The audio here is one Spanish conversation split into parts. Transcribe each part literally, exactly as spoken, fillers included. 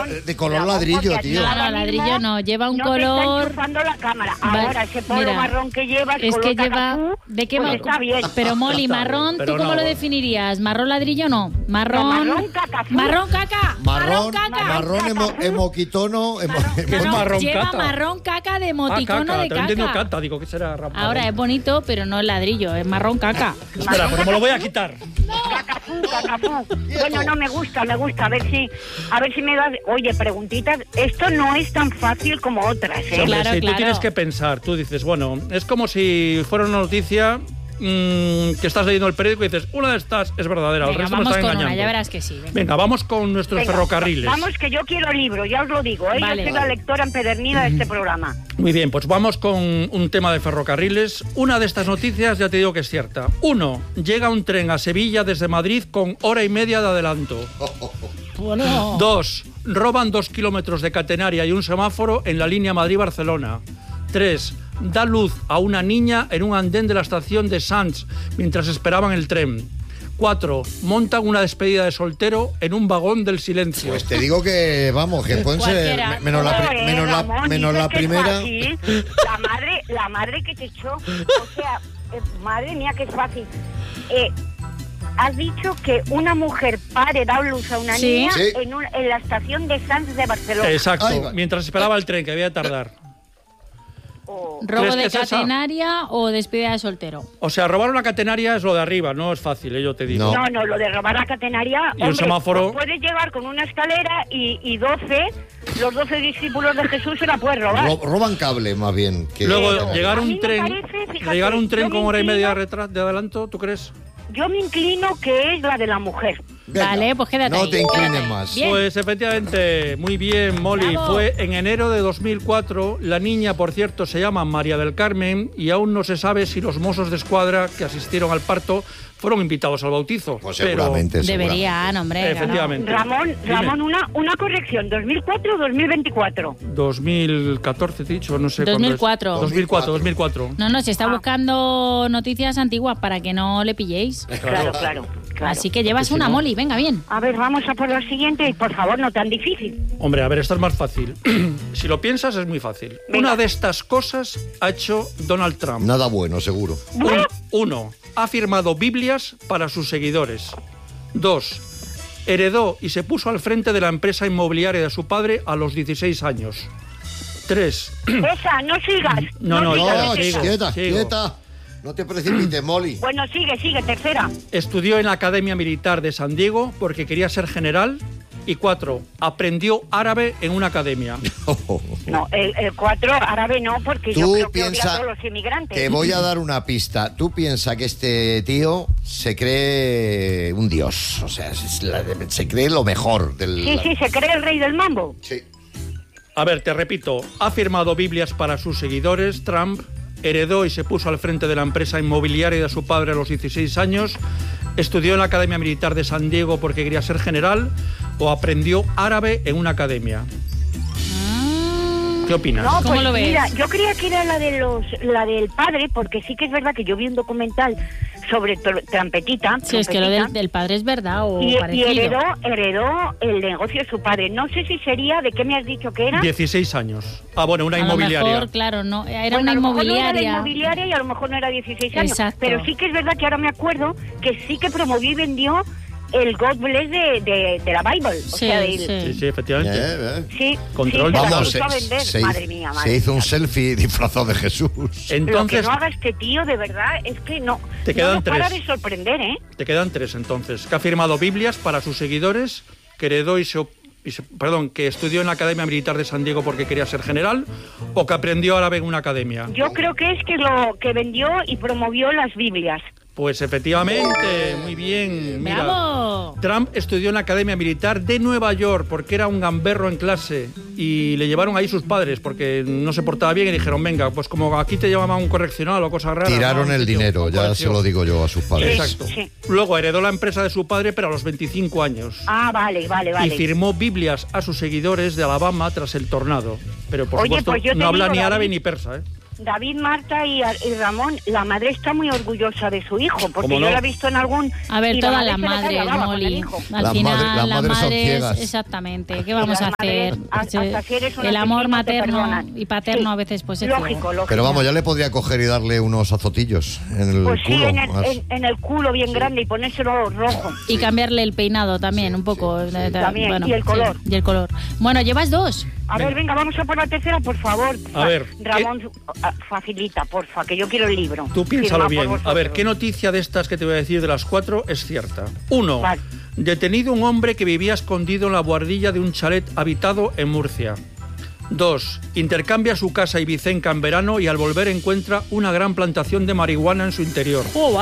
de color Ramón, ladrillo, tío. No, no, ladrillo no, lleva un no color... Te está la cámara. Ahora, ese polo Mira, marrón que llevas, es que lleva... cacatú, ¿De qué pues ma... está bien. Pero, Moli, marrón, Pero ¿tú cómo no. lo definirías? ¿Marrón ladrillo no? Marrón... No, marrón cacazú. Marrón caca. Marrón, caca. marrón emo, emoquitono. Emo, ¿Qué es No, marrón lleva cata? marrón caca de Ah, emoticono caca, de te entiendo caca. cata, digo que será Ramón. Ahora es bonito, pero no es ladrillo, es marrón caca. Espera, pero me lo voy a quitar. Cacazú, cacazú. Bueno, no me gusta, me gusta. A ver si, a ver si me das... Oye, preguntitas, esto no es tan fácil como otras, ¿eh? Sí, hombre, Claro, sí, claro. tú tienes que pensar, tú dices, bueno, es como si fuera una noticia mmm, que estás leyendo el periódico y dices, una de estas es verdadera, el Venga, resto me vamos está con engañando. una, ya verás que sí. Venga. Venga, vamos con nuestros Venga, ferrocarriles. Vamos, que yo quiero libro, ya os lo digo, ¿eh? Vale. Yo soy la lectora empedernida de este programa. Muy bien, pues vamos con un tema de ferrocarriles. Una de estas noticias ya te digo que es cierta. Uno, llega un tren a Sevilla desde Madrid con hora y media de adelanto. Bueno. Dos, roban dos kilómetros de catenaria y un semáforo en la línea Madrid-Barcelona. Tres, da luz a una niña en un andén de la estación de Sants mientras esperaban el tren. Cuatro, montan una despedida de soltero en un vagón del silencio. Pues te digo que, vamos, que pueden ser... Cualquiera. Menos la, pri- Joder, menos la, Ramón, menos dices la que es primera... fácil. La madre, la madre que te echó, o sea, eh, madre mía, que es fácil. Eh, has dicho que una mujer pare, da luz a una Sí. niña Sí. en, un- en la estación de Sants de Barcelona. Exacto, Ahí va. mientras esperaba el tren, que había de tardar. O- ¿Robo ¿Crees que de es esa? catenaria o despedida de soltero? O sea, robar una catenaria es lo de arriba, no es fácil, eh, yo te digo. No. No, no, lo de robar la catenaria... Y un hombre, semáforo. Puedes llegar con una escalera y, y doce, los doce discípulos de Jesús se la puedes robar. Ro- roban cable, más bien. Que, Luego, Pero llegar a mí un me tren, parece, fíjate, llegar un tren yo con me hora y media inclino- retra- de adelanto, ¿tú crees? Yo me inclino que es la de la mujer. Venga, Vale, pues quédate No ahí. te inclines más. Bien. Pues efectivamente, muy bien, Molly. Bravo. Fue en enero de dos mil cuatro. La niña, por cierto, se llama María del Carmen y aún no se sabe si los mozos de escuadra que asistieron al parto fueron invitados al bautizo. Pues pero- seguramente, Deberían, hombre. claro. Efectivamente. Ramón, Dime. Ramón, una, una corrección, ¿dos mil cuatro o dos mil veinticuatro? dos mil catorce, te he dicho, no sé dos mil cuándo es. cuatro. dos mil cuatro, dos mil cuatro. No, no, se Ah. está buscando noticias antiguas para que no le pilléis. Claro, claro, claro. Así que llevas Porque si una, no- Molly, venga, bien. A ver, vamos a por la siguiente y por favor, no tan difícil. Hombre, a ver, esta es más fácil. Si lo piensas, es muy fácil. Venga. Una de estas cosas ha hecho Donald Trump. Nada bueno, seguro. Un- uno, ha firmado Biblias para sus seguidores. Dos, heredó y se puso al frente de la empresa inmobiliaria de su padre a los dieciséis años. Tres, Esa, no sigas. No, no, sigas, No, es sigo, esa. quieta, sigo. quieta. No te precipites, Molly. Bueno, sigue, sigue, tercera. estudió en la Academia Militar de San Diego porque quería ser general. Y cuatro, aprendió árabe en una academia. No, el, el cuatro árabe no, porque yo Tú creo que odia a piensa, todos los inmigrantes. te voy a dar una pista. Tú piensas que este tío se cree un dios. O sea, es la- se cree lo mejor del... Sí, sí, se cree el rey del mambo. Sí. A ver, te repito, ha firmado Biblias para sus seguidores, Trump, heredó y se puso al frente de la empresa inmobiliaria de su padre a los dieciséis años, estudió en la Academia Militar de San Diego porque quería ser general, o aprendió árabe en una academia. ¿Qué opinas? No, ¿Cómo pues lo ves? mira, yo creía que era la de los, la del padre, porque sí que es verdad que yo vi un documental sobre tr- trampetita. Sí, es que lo del, trompetita, del padre es verdad o y, y parecido. heredó, heredó el negocio de su padre. No sé si sería, ¿de qué me has dicho que era? dieciséis años. Ah, bueno, una a lo inmobiliaria. mejor, claro, no, era Bueno, una a lo mejor no era inmobiliaria. la inmobiliaria y a lo mejor no era dieciséis años. Exacto. Pero sí que es verdad que ahora me acuerdo que sí que promovió y vendió el God Bless de, de, de la Bible. O Sí, sea, del- sí. Sí, sí, efectivamente. Eh, eh. sí, Control. sí, se la Vamos, puso se, a vender. se Madre hizo, mía, se madre hizo un mía. selfie disfrazado de Jesús. Lo que Entonces, no haga este tío, de verdad, es que no, Te no quedan nos para tres. de sorprender, ¿eh? te quedan tres entonces. Que ha firmado Biblias para sus seguidores, que heredó y se, op- y se- perdón, que estudió en la Academia Militar de San Diego porque quería ser general, o que aprendió árabe en una academia. Yo creo que es que lo que vendió y promovió las Biblias. Pues efectivamente, muy bien. Mira, ¡Bravo! Trump estudió en la Academia Militar de Nueva York porque era un gamberro en clase y le llevaron ahí sus padres porque no se portaba bien y dijeron, venga, pues como aquí te llamaban un correccional o cosas raras. Tiraron ¿no? el Tío, dinero, un ya colegio. se lo digo yo a sus padres. Exacto. Sí. Luego heredó la empresa de su padre, pero a los veinticinco años. Ah, vale, vale, vale. Y firmó Biblias a sus seguidores de Alabama tras el tornado. Pero por Oye, supuesto pues yo te no habla digo, ni árabe David. ni persa, ¿eh? David, Marta y, y Ramón, la madre está muy orgullosa de su hijo, porque ¿Cómo no? yo la he visto en algún... A ver, y todas la las madre se le madres, callaba con el Molly. hijo. Al Las final, madres- las las madres son madres, ciegas. exactamente. ¿Qué vamos Las a hacer? madres, hasta Ese- si eres un el amor asesino, te materno perdonan. y paterno Sí. a veces pues es Lógico, ciego. lógico. Pero vamos, ya le podría coger y darle unos azotillos en el Pues sí, culo. en el, más. en, en el culo bien grande y ponérselo rojo. Y cambiarle el peinado también, un poco. sí, eh, También, bueno, y el sí, color. y el color. Bueno, llevas dos. A ver, venga, vamos a por la tercera, por favor. A ver, Ramón, ah, facilita, porfa, que yo quiero el libro. Tú piénsalo Firma por bien. A ver, vosotros. ¿qué noticia de estas que te voy a decir de las cuatro es cierta? Uno, Vale. detenido un hombre que vivía escondido en la buhardilla de un chalet habitado en Murcia. Dos, intercambia su casa ibicenca en verano y al volver encuentra una gran plantación de marihuana en su interior.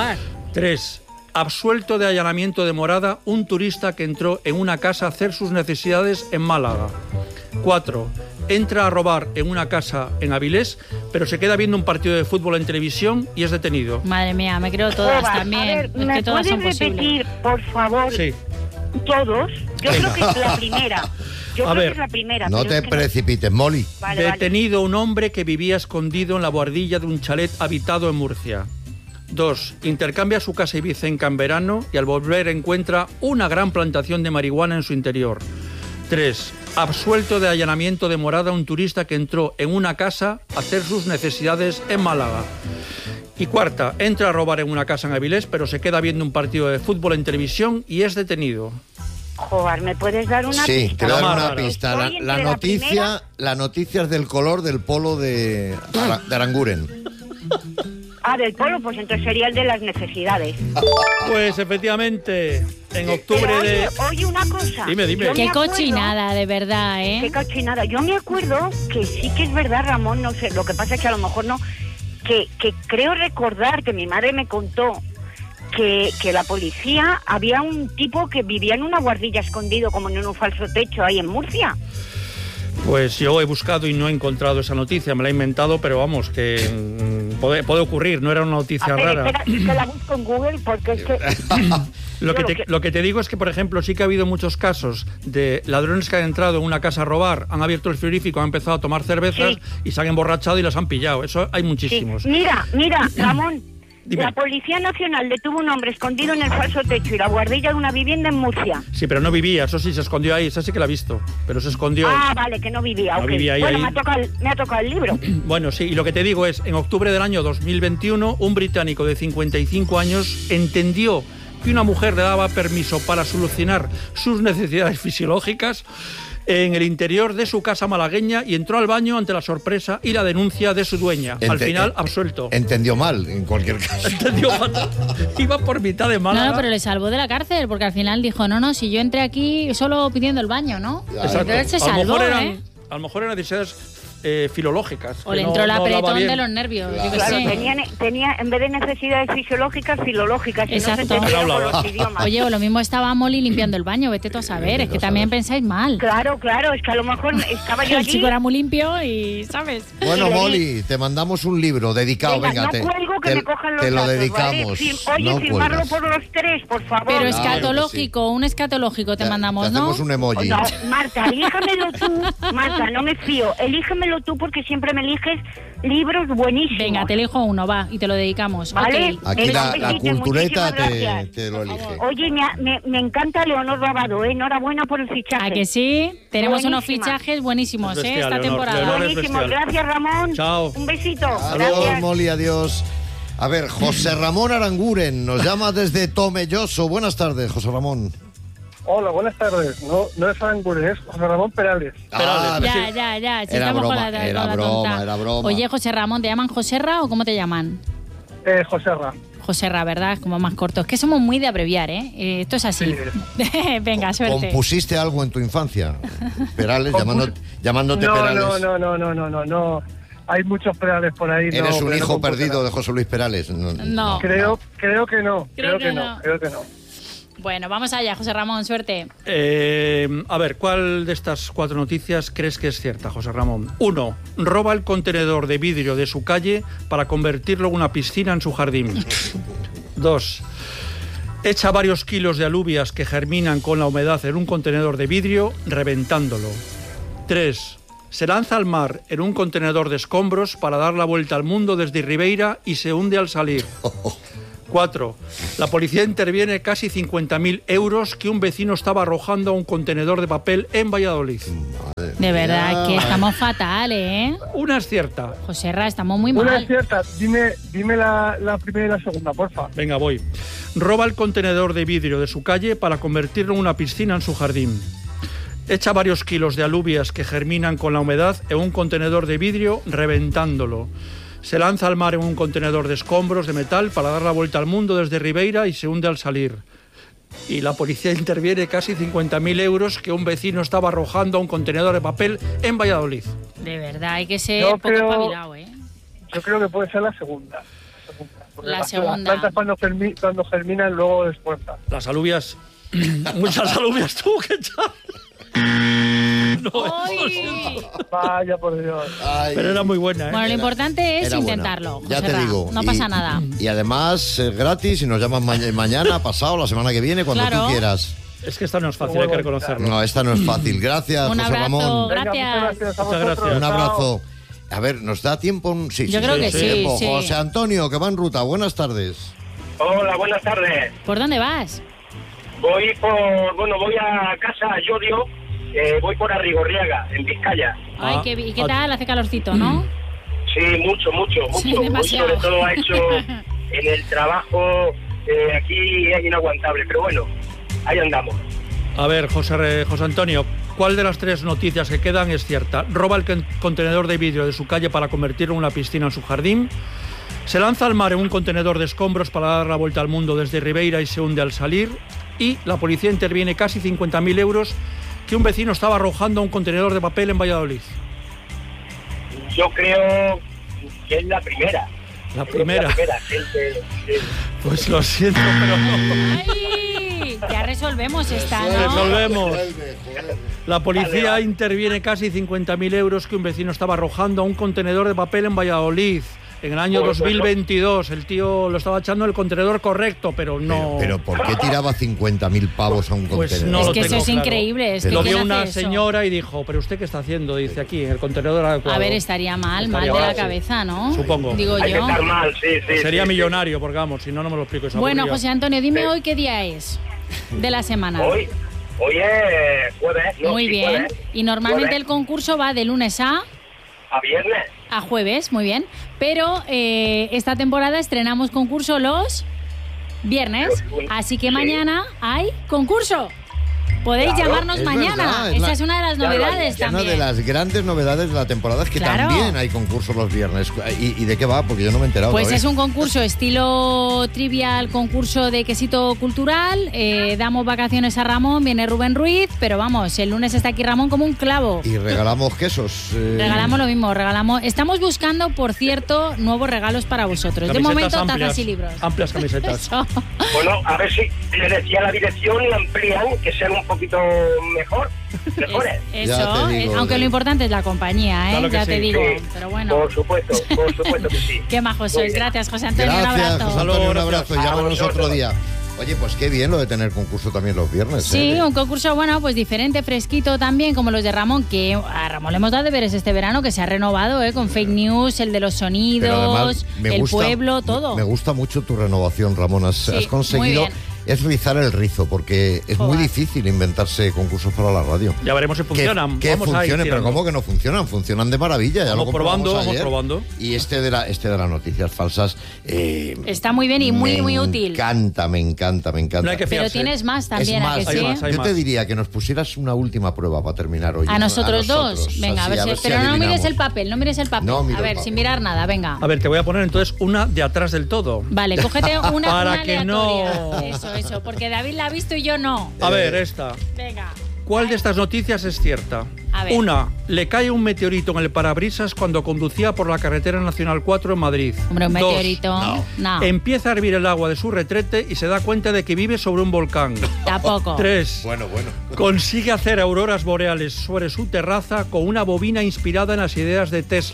Tres, absuelto de allanamiento de morada un turista que entró en una casa a hacer sus necesidades en Málaga. Cuatro, entra a robar en una casa en Avilés, pero se queda viendo un partido de fútbol en televisión y es detenido. Madre mía, me creo todas Joder, también. A ver, Es ¿me que todas son puedes posibles. repetir, por favor, Sí. todos? Yo Venga. creo que es la primera. Yo A creo ver, que es la primera. No pero te es que precipites, Molly. Vale, vale. Detenido un hombre que vivía escondido en la buhardilla de un chalet habitado en Murcia. Dos, intercambia su casa ibicenca en verano y al volver encuentra una gran plantación de marihuana en su interior. Tres, absuelto de allanamiento de morada un turista que entró en una casa a hacer sus necesidades en Málaga. Y cuarta, entra a robar en una casa en Avilés, pero se queda viendo un partido de fútbol en televisión y es detenido. Joder, ¿me puedes dar una Sí, pista? te voy a dar Vamos, una vamos. pista. La, Estoy la entre la noticia, primera- la noticia es del color del polo de, Ara- de Aranguren. Ah, del polo, pues entonces sería el de las necesidades. Pues efectivamente, en octubre Pero oye, de... oye, una cosa. Dime, dime. Yo me Qué acuerdo- cochinada, de verdad, Qué ¿eh? cochinada. Yo me acuerdo que sí que es verdad, Ramón, no sé, lo que pasa es que a lo mejor no, que, que creo recordar que mi madre me contó que, que la policía, había un tipo que vivía en una guardilla escondido como en un falso techo ahí en Murcia. Pues yo he buscado y no he encontrado esa noticia, me la he inventado, pero vamos, que mm, puede, puede ocurrir, no era una noticia A ver, rara. espera, que la busco en Google porque es que... Lo que, Yo te, lo que- lo que te digo es que, por ejemplo, sí que ha habido muchos casos de ladrones que han entrado en una casa a robar, han abierto el frigorífico, han empezado a tomar cervezas Sí. y se han emborrachado y las han pillado. Eso hay Sí. muchísimos. Mira, mira, Ramón, Dime. la Policía Nacional detuvo un hombre escondido en el falso techo y la guardilla de una vivienda en Murcia. Sí, pero no vivía, eso sí, se escondió ahí, esa sí que la he visto, pero se escondió. Ah, vale, que no vivía. No ok. vivía ahí, bueno, ahí. Me, ha tocado el, me ha tocado el libro. Bueno, sí, y lo que te digo es, en octubre del año dos mil veintiuno, un británico de cincuenta y cinco años entendió que una mujer le daba permiso para solucionar sus necesidades fisiológicas en el interior de su casa malagueña y entró al baño ante la sorpresa y la denuncia de su dueña. Al Ente- final, en- absuelto. Entendió mal, en cualquier caso. Entendió fatal. Iba por mitad de No, Málaga. no, pero le salvó de la cárcel, porque al final dijo, no, no, si yo entré aquí solo pidiendo el baño, ¿no? Exacto. Entonces se a, lo salvó, mejor eran, ¿eh? a lo mejor eran necesidades eh, filológicas. O que le no- entró el no hablaba apretón bien. de los nervios, yo qué Claro, sé. tenía, tenía, en vez de necesidades fisiológicas, filológicas. Y Exacto. no se entendía No por hablaba. los idiomas. Oye, o lo mismo estaba Molly limpiando el baño, vete tú a saber, es que también pensáis mal. Claro, claro, es que a lo mejor estaba yo El allí... chico era muy limpio y, ¿sabes? Bueno, Sí, le di. Molly, te mandamos un libro dedicado. Venga, Venga, no te, cuelgo que te- me cojan los te lo datos, dedicamos. ¿vale? Fir- Oye, no firmarlo cuelgas. por los tres, por favor. Pero Claro escatológico, un escatológico te Te- mandamos, te ¿no? hacemos un emoji. No, Marta, elíjamelo tú. Marta, no me fío. Elígemelo tú porque siempre me eliges libros buenísimos. Venga, te elijo uno, va, y te lo dedicamos. Vale. Ok. Aquí Venga, la, un la besito, cultureta muchísimas te, gracias. te lo elige. Oye, me, ha- me, me encanta Leonor Rabado, ¿eh? Enhorabuena por el fichaje. ¿A que sí? Tenemos unos Buenísima. fichajes buenísimos, Es ¿eh? bestial, Esta Leonor, temporada. Leonor. es Buenísimo, bestial. gracias Ramón. Chao. Un besito. Adiós, Gracias. Molly, adiós. A ver, José Ramón Aranguren nos llama desde Tomelloso. Buenas tardes, José Ramón. Hola, buenas tardes. No, no es Aranguren, es José Ramón Perales. Ah, Perales, Ya, sí. ya, ya. Si Era estamos broma, con la, era con la broma, tonta. era broma. Oye, José Ramón, ¿te llaman Joserra o cómo te llaman? Eh, Joserra. Joserra, ¿verdad? Como más corto. Es que somos muy de abreviar, ¿eh? Eh, esto es así. Venga, suerte. ¿Compusiste algo en tu infancia? Perales, Compus- llamando, llamándote No, Perales. no, no, no, no, no, no, no. Hay muchos Perales por ahí. Eres no, un pero no hijo compuse perdido nada. de José Luis Perales. No. No. Creo, creo que no, Creo creo, que que, no. no, creo que no. Bueno, vamos allá, José Ramón, suerte. Eh, a ver, ¿cuál de estas cuatro noticias crees que es cierta, José Ramón? Uno, roba el contenedor de vidrio de su calle para convertirlo en una piscina en su jardín. Dos, echa varios kilos de alubias que germinan con la humedad en un contenedor de vidrio, reventándolo. Tres, Se lanza al mar en un contenedor de escombros para dar la vuelta al mundo desde Ribeira y se hunde al salir. Cuatro. La policía interviene casi cincuenta mil euros que un vecino estaba arrojando a un contenedor de papel en Valladolid. De verdad que estamos fatal, ¿eh? Una es cierta. José Ra, estamos muy Una es mal. cierta. Dime, dime la, la primera y la segunda, porfa. Venga, voy. Roba el contenedor de vidrio de su calle para convertirlo en una piscina en su jardín. Echa varios kilos de alubias que germinan con la humedad en un contenedor de vidrio, reventándolo. Se lanza al mar en un contenedor de escombros de metal para dar la vuelta al mundo desde Ribeira y se hunde al salir. Y la policía interviene casi cincuenta mil euros que un vecino estaba arrojando a un contenedor de papel en Valladolid. De verdad, hay que ser Yo poco creo- espabilado, ¿eh? Yo creo que puede ser la segunda. Porque La las- segunda. Las plantas cuando, germi- cuando germinan luego despuertan. Las alubias... Muchas alubias tuvo que echar. No, lo siento. Vaya por Dios. Ay, Pero era muy buena, ¿eh? Bueno, lo importante es era buena. intentarlo. Ya José te Ra, digo. No y- pasa nada. Y además es gratis y nos llaman ma- mañana, pasado, la semana que viene, cuando Claro. tú quieras. Es que esta no es fácil, hay que reconocerlo. No, esta no es fácil. Gracias, Un José abrazo. Ramón. Venga, Gracias. muchas gracias a Muchas vosotros. gracias. Un Chao. abrazo. A ver, ¿nos da tiempo? Sí, Yo sí, creo sí, que sí, sí, tiempo. sí. José Antonio, que va en ruta. Buenas tardes. Hola, buenas tardes. ¿Por dónde vas? Voy por, bueno, voy a casa a Llodio, eh, voy por Arrigorriaga, en Vizcaya. Ay, Ah, qué, ¿y qué ah. tal? Hace calorcito, ¿no? Sí, mucho, mucho, Sí, mucho. Hoy demasiado. sobre todo ha hecho en el trabajo, eh, aquí es inaguantable, pero bueno, ahí andamos. A ver, José, Re- José Antonio, ¿cuál de las tres noticias que quedan es cierta? Roba el con- contenedor de vidrio de su calle para convertirlo en una piscina en su jardín. Se lanza al mar en un contenedor de escombros para dar la vuelta al mundo desde Ribeira y se hunde al salir. Y la policía interviene casi cincuenta mil euros que un vecino estaba arrojando a un contenedor de papel en Valladolid. Yo creo que es la primera. La Yo creo que primera. La primera, que es de- de- Pues lo siento, pero no. ¡Ay! Ya resolvemos esta, ¿no? Resolvemos. La policía Vale, vale. interviene casi cincuenta mil euros que un vecino estaba arrojando a un contenedor de papel en Valladolid. En el año Pues, dos mil veintidós, el tío lo estaba echando en el contenedor correcto, pero no... Pero, pero ¿por qué tiraba cincuenta mil pavos a un Pues contenedor? no Es lo que eso tengo es claro. increíble. Es que Lo Lo ¿quién vio hace una eso? señora y dijo, ¿pero usted qué está haciendo? Dice, aquí, en el contenedor adecuado. A ver, estaría mal, mal Estaría de la mal, sí. cabeza, ¿no? Supongo. Digo hay que yo. estar mal, sí, sí. Sería sí, sí. millonario, porque vamos, si no, no me lo explico. esa Bueno, aburrida. José Antonio, dime Sí. hoy qué día es de la semana. Hoy, hoy es jueves. No, Muy sí, bien. jueves. Y normalmente Jueves el concurso va de lunes a... A viernes. a jueves, muy bien. Pero eh, esta temporada estrenamos concurso los viernes. Así que Sí. mañana hay concurso. Podéis Claro, llamarnos es mañana. verdad, es Esa la- es una de las Ya lo hay, novedades es Una también. de las grandes novedades de la temporada es que Claro. también hay concursos los viernes. ¿Y, y de qué va? Porque yo no me he enterado. Pues todavía. es un concurso estilo trivial, concurso de quesito cultural. Eh, damos vacaciones a Ramón, viene Rubén Ruiz, pero vamos, el lunes está aquí Ramón como un clavo. Y regalamos quesos. eh, Regalamos lo mismo, regalamos. Estamos buscando, por cierto, nuevos regalos para vosotros. De Camisetas momento, amplias, tazas y libros. Amplias camisetas. Eso. Bueno, a ver si le decía la dirección y amplían, que sean un poquito mejor, mejores. Es- Ya eso, te digo, eh, aunque ya. lo importante es la compañía, ¿eh? Claro que ya sí. te digo. Sí, Pero bueno, Por supuesto, por supuesto que sí. qué majos Muy sois. bien. Gracias, José Antonio. Gracias, un abrazo. José Antonio, un Gracias. abrazo. Y A llámanos vosotros. otro día. Oye, pues qué bien lo de tener concurso también los viernes. Sí, ¿eh? un concurso, bueno, pues diferente, fresquito también, como los de Ramón, que a Ramón le hemos dado deberes este verano, que se ha renovado, ¿eh? Con fake news, el de los Pero sonidos, además me el gusta- pueblo, todo. Me gusta mucho tu renovación, Ramón. Has, Sí, has muy conseguido bien. es rizar el rizo, porque es muy Joder. difícil inventarse concursos para la radio. Ya veremos si funcionan. Que, que Vamos a ir funcionen, pero tirando. ¿cómo que no funcionan? Funcionan de maravilla. Ya Vamos lo probando, comprobamos vamos ayer. probando. Y este de, la, este de las noticias falsas... eh, Está muy bien y muy, me muy útil. Me encanta, me encanta, me encanta. No hay que Pero fiarse. tienes más también, es ¿a más, que hay sí? más, hay yo te más. diría que nos pusieras una última prueba para terminar hoy. A nosotros dos. nosotros. Venga, Así, a ver si. Pero no adivinamos. mires el papel, no mires el papel. No miro a el ver, papel. sin mirar nada, venga. A ver, te voy a poner entonces una de atrás del todo. Vale, cógete una, Para una que aleatoria. no- Eso, eso, porque David la ha visto y yo no. A ver, esta. Venga. ¿Cuál de estas noticias es cierta? A ver. Una, le cae un meteorito en el parabrisas cuando conducía por la carretera nacional cuatro en Madrid. Hombre, un Dos, meteorito. No, empieza a hervir el agua de su retrete y se da cuenta de que vive sobre un volcán. tampoco. Tres, Bueno, bueno. consigue hacer auroras boreales sobre su terraza con una bobina inspirada en las ideas de Tesla.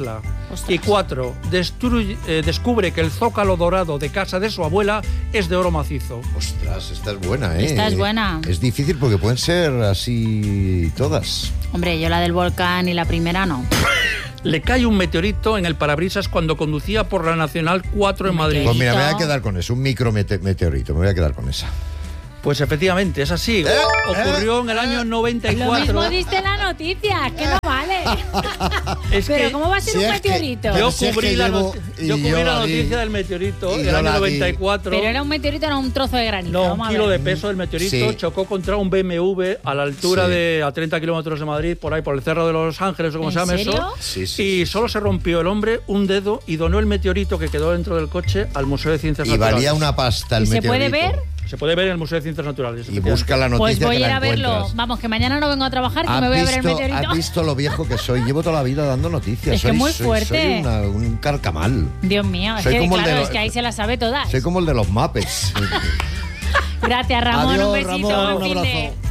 Ostras. Y cuatro, destru- eh, descubre que el zócalo dorado de casa de su abuela es de oro macizo. Ostras, esta es buena, ¿eh? Esta es buena. Es difícil porque pueden ser así todas. Hombre, yo la del volcán y la primera no. Le cae un meteorito en el parabrisas cuando conducía por la Nacional cuatro en Madrid. Pues mira, me voy a Meteorito. quedar con eso, un micro mete- meteorito, me voy a quedar con esa. Pues efectivamente, es así. Ocurrió en el año noventa y Lo cuatro. mismo diste la noticia, que no vale. Es Pero que ¿cómo va a ser si un es que- meteorito? Pero yo si es cubrí, que la, llevo- not- y yo cubrí yo la la di- noticia del meteorito y del yo año la di- noventa y cuatro. Pero era un meteorito, no un trozo de granito. No, un Vamos a kilo de ver. peso del meteorito Sí. chocó contra un B M W a la altura Sí. de a treinta kilómetros de Madrid, por ahí, por el Cerro de los Ángeles o como ¿En se llama serio? eso. Sí, sí, y sí, solo se rompió el hombre un dedo y donó el meteorito que quedó dentro del coche al Museo de Ciencias Y Naturales. valía una pasta el ¿Y se meteorito. puede ver? Se puede ver en el Museo de Ciencias Naturales. Y busca la noticia Pues voy que a ir la a verlo. encuentras. Vamos, que mañana no vengo a trabajar, que ¿Has me voy a ver el visto- meteorito. ¿Has visto lo viejo que soy? Llevo toda la vida dando noticias. Es que soy, muy soy- fuerte. Soy una- un carcamal. Dios mío, es Soy que como el de claro, los- es que ahí se las sabe todas. Soy como el de los Muppets. Gracias, Ramón. Adiós, un besito. Ramón, buen un fin de- abrazo.